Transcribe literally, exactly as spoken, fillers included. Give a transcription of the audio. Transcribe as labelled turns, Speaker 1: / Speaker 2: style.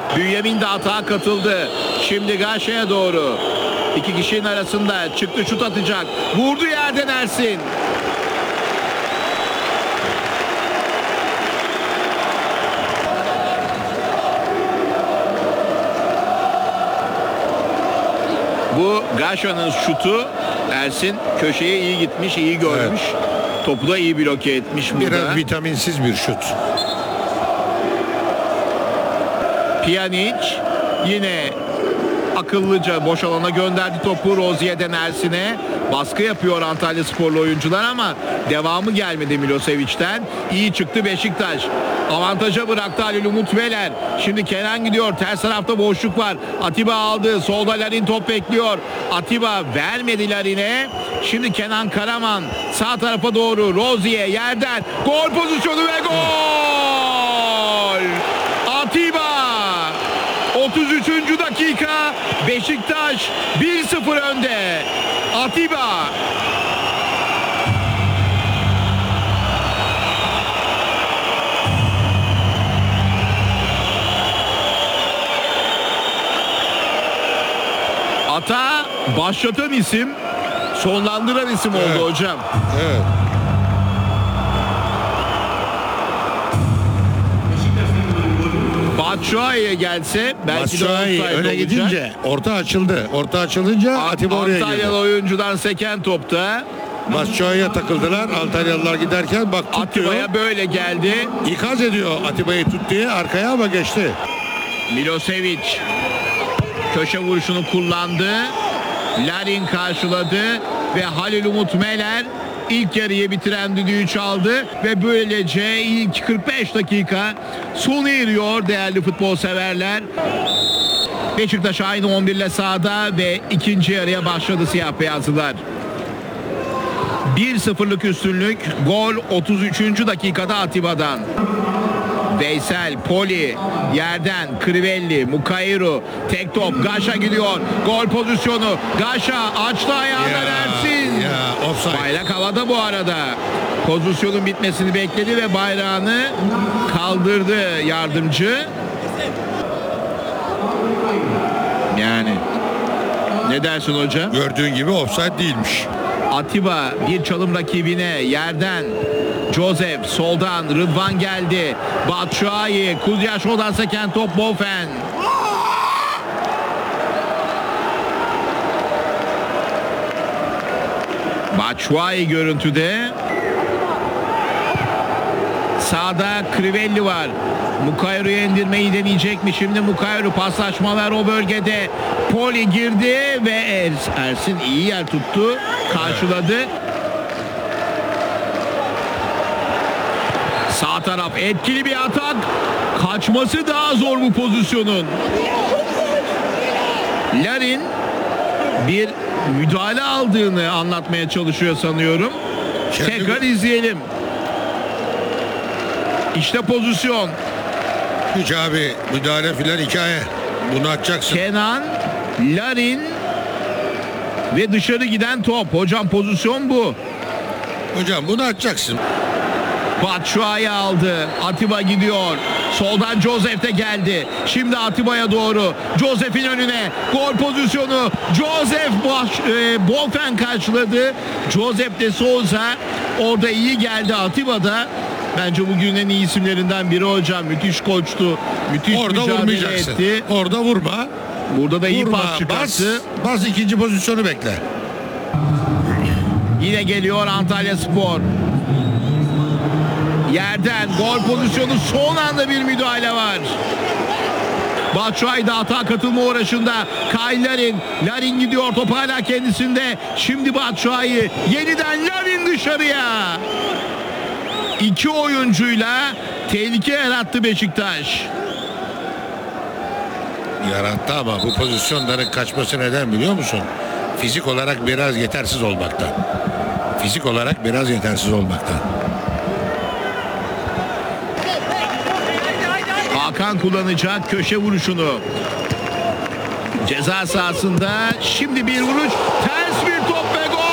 Speaker 1: Bünyamin de hata katıldı. Şimdi Gaşa'ya doğru. İki kişinin arasında çıktı, şut atacak. Vurdu yerden Ersin. Bu Gaşa'nın şutu. Ersin köşeye iyi gitmiş, iyi görmüş. Evet. Topu da iyi bloke etmiş burada.
Speaker 2: Biraz vitaminsiz bir şut.
Speaker 1: Pjanic yine akıllıca boş alana gönderdi topu. Rozier'den Ersin'e. Baskı yapıyor Antalyasporlu oyuncular ama devamı gelmedi Milosevic'ten. İyi çıktı Beşiktaş. Avantaja bıraktı Halil Umut Meler. Şimdi Kenan gidiyor. Ters tarafta boşluk var. Atiba aldı. Solda Larin top bekliyor. Atiba vermedi Larin'e. Şimdi Kenan Karaman sağ tarafa doğru. Rozier yerden. Gol pozisyonu ve gol! Atiba! otuz üçüncü dakika. Beşiktaş bir sıfır önde. Atiba. Ata başlatan isim, sonlandıran isim oldu evet. Hocam.
Speaker 2: Evet.
Speaker 1: Batshuayi'ye gelse belki
Speaker 2: Batshuayi
Speaker 1: de
Speaker 2: öne gidince orta açıldı. Orta açılınca Atiba oraya girdi.
Speaker 1: Antalyalı oyuncudan seken topta.
Speaker 2: Batshuayi'ye takıldılar. Antalyalılar giderken bak tut
Speaker 1: Atiba'ya böyle geldi.
Speaker 2: İkaz ediyor Atiba'yı tut diye arkaya ama geçti.
Speaker 1: Milosevic köşe vuruşunu kullandı. Larin karşıladı ve Halil Umut Meler ilk yarıyı bitiren düdüğü çaldı ve böylece ilk kırk beş dakika sona eriyor değerli futbol severler. Beşiktaş aynı on bir ile sahada ve ikinci yarıya başladı siyah beyazlılar. bir sıfırlık üstünlük, gol otuz üçüncü dakikada Atiba'dan. Veysel, Poli, yerden Crivelli, Mukairu, tek top, Gaşa gidiyor, gol pozisyonu, Gaşa açtı ayağından Ersin.
Speaker 2: Ya, offside.
Speaker 1: Bayrak havada bu arada. Pozisyonun bitmesini bekledi ve bayrağını kaldırdı yardımcı. Yani ne dersin hocam?
Speaker 2: Gördüğün gibi offside değilmiş.
Speaker 1: Atiba bir çalım rakibine yerden Joseph, soldan Rıdvan geldi. Batshuayi, Kudyaşo'dan seken top Bofen. Batshuayi görüntüde. Sağda Crivelli var. Mukairu'ya indirmeyi deneyecek mi? Şimdi Mukairu, paslaşmalar o bölgede. Poli girdi ve Ersin iyi yer tuttu. Karşıladı. Sağ taraf etkili bir atak. Kaçması daha zor bu pozisyonun. Larin bir müdahale aldığını anlatmaya çalışıyor sanıyorum. Kendi Tekrar izleyelim. İşte pozisyon.
Speaker 2: Hiç abi müdahale filan hikaye. Bunu atacaksın.
Speaker 1: Kenan, Larin ve dışarı giden top. Hocam pozisyon bu.
Speaker 2: Hocam bunu atacaksın.
Speaker 1: Batshuayi aldı. Atiba gidiyor. Soldan Joseph de geldi. Şimdi Atiba'ya doğru. Joseph'in önüne. Gol pozisyonu. Joseph baş, e, Bofen karşıladı. Joseph de Souza orada iyi geldi. Atiba da bence bugünün en iyi isimlerinden biri hocam. Müthiş koçtu. Müthiş
Speaker 2: orada
Speaker 1: mücadele etti.
Speaker 2: Orada vurma.
Speaker 1: Burada da iyi
Speaker 2: vurma,
Speaker 1: pas çıkarttı.
Speaker 2: Bas, bas ikinci pozisyonu bekle.
Speaker 1: Yine geliyor Antalyaspor. Yerden gol pozisyonu, son anda bir müdahale var. Batshuayi da hata katılma uğraşında. Kyle Larin. Larin gidiyor, top hala kendisinde. Şimdi Batshuayi yeniden Larin dışarıya. İki oyuncuyla tehlike yarattı Beşiktaş.
Speaker 2: Yarattı ama bu pozisyonların kaçması neden biliyor musun? Fizik olarak biraz yetersiz olmaktan. Fizik olarak biraz yetersiz olmaktan.
Speaker 1: Hakan kullanacak köşe vuruşunu. Ceza sahasında şimdi bir vuruş, ters bir top ve gol!